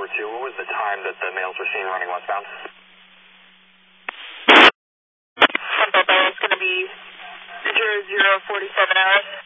242, what was the time that the males were seen running westbound? It's going to be 0047 hours.